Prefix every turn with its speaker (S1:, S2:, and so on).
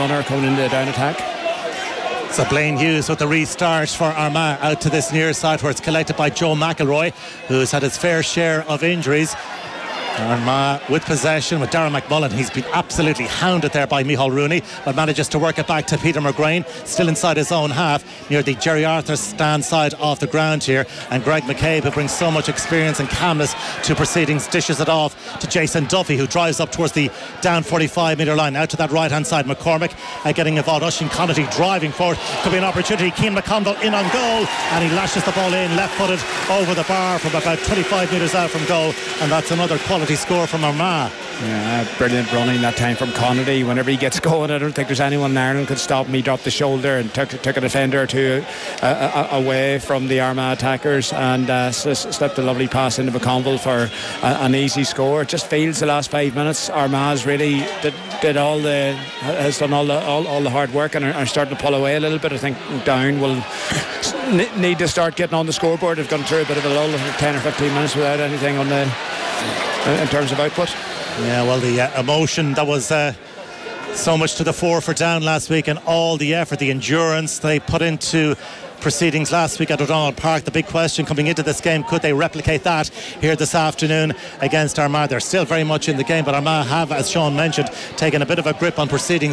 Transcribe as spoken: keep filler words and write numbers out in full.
S1: runner coming into the down attack.
S2: So Blaine Hughes with the restart for Armagh out to this near side where it's collected by Joe McElroy, who's had his fair share of injuries. Armagh with possession with Darren McMullen. He's been absolutely hounded there by Micheál Rooney, but manages to work it back to Peter McGrain, still inside his own half near the Jerry Arthur stand side of the ground here. And Greg McCabe, who brings so much experience and calmness to proceedings, dishes it off to Jason Duffy, who drives up towards the down forty-five metre line, out to that right hand side. McCormick uh, getting involved. Oisin Connaughty driving forward, could be an opportunity. Cian McConville in on goal, and he lashes the ball in left footed over the bar from about twenty-five metres out from goal, and that's another quality score from Armagh.
S1: Yeah, brilliant running that time from Connaughty. Whenever he gets going, I don't think there's anyone in Ireland could stop him. He dropped the shoulder and took, took a defender or two uh, uh, away from the Armagh attackers, and uh, slipped a lovely pass into McConville for uh, an easy score. It just feels the last five minutes Armagh's really did, did all the has done all the all, all the hard work and are, are starting to pull away a little bit. I think Down will need to start getting on the scoreboard. They've gone through a bit of a lull, ten or fifteen minutes without anything on the in terms of output.
S2: Yeah, well, the uh, emotion that was uh, so much to the fore for Down last week, and all the effort, the endurance they put into proceedings last week at O'Donnell Park. The big question coming into this game, could they replicate that here this afternoon against Armagh? They're still very much in the game, but Armagh have, as Sean mentioned, taken a bit of a grip on proceedings